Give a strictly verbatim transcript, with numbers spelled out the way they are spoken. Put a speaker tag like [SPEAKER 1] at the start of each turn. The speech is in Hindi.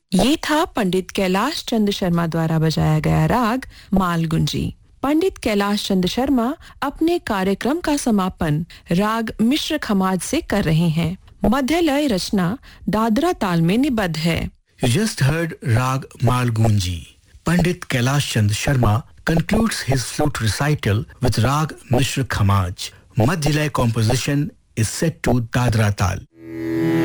[SPEAKER 1] ये था पंडित कैलाश चंद्र शर्मा द्वारा बजाया गया राग मालगुंजी। पंडित कैलाश चंद्र शर्मा अपने कार्यक्रम का समापन राग मिश्र खमाज से कर रहे हैं। मध्य लय रचना दादरा ताल में निबद्ध है।
[SPEAKER 2] You just heard Rag Malgunji. Pandit Kailash Chand Sharma concludes his flute recital with Rag Mishra Khamaj. Madhyalaya composition is set to Dadra Tal.